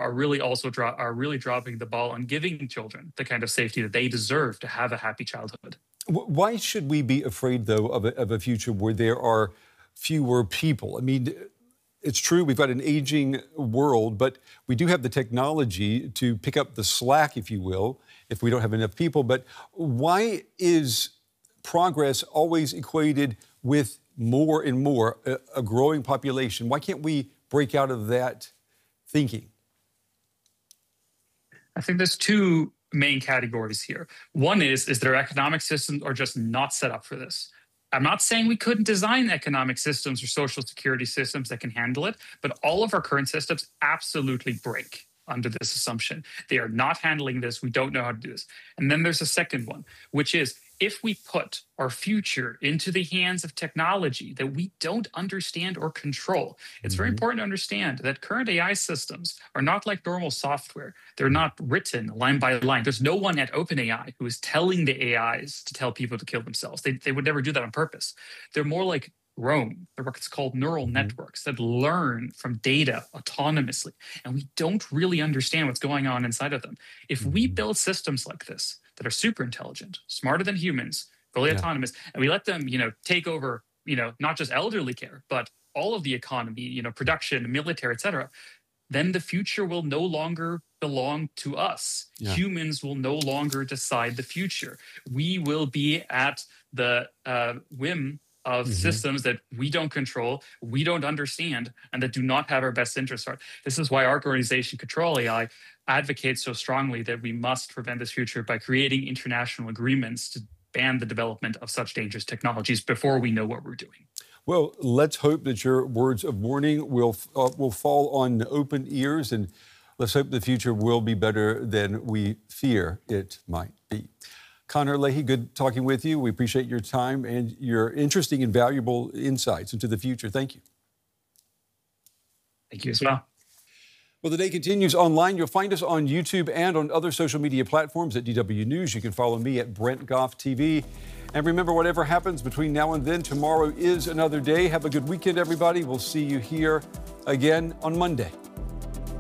are really dropping the ball on giving children the kind of safety that they deserve to have a happy childhood. Why should we be afraid, though, of a future where there are fewer people? I mean, it's true we've got an aging world, but we do have the technology to pick up the slack, if you will, if we don't have enough people. But why is progress always equated with more and more, a growing population? Why can't we break out of that thinking? I think there's two main categories here. One is that our economic systems are just not set up for this. I'm not saying we couldn't design economic systems or social security systems that can handle it, but all of our current systems absolutely break under this assumption. They are not handling this. We don't know how to do this. And then there's a second one, which is if we put our future into the hands of technology that we don't understand or control, it's very important to understand that current AI systems are not like normal software. They're not written line by line. There's no one at OpenAI who is telling the AIs to tell people to kill themselves. They would never do that on purpose. They're more like Rome, or what's called neural networks that learn from data autonomously. And we don't really understand what's going on inside of them. If we build systems like this that are super intelligent, smarter than humans, fully autonomous, and we let them, take over, not just elderly care, but all of the economy, production, military, et cetera, then the future will no longer belong to us. Yeah. Humans will no longer decide the future. We will be at the whim of systems that we don't control, we don't understand, and that do not have our best interests. This is why our organization, Control AI, advocates so strongly that we must prevent this future by creating international agreements to ban the development of such dangerous technologies before we know what we're doing. Well, let's hope that your words of warning will fall on open ears, and let's hope the future will be better than we fear it might be. Conor Leahy, good talking with you. We appreciate your time and your interesting and valuable insights into the future. Thank you. Thank you as well. Well, the day continues online. You'll find us on YouTube and on other social media platforms at DW News. You can follow me at Brent Goff TV. And remember, whatever happens between now and then, tomorrow is another day. Have a good weekend, everybody. We'll see you here again on Monday.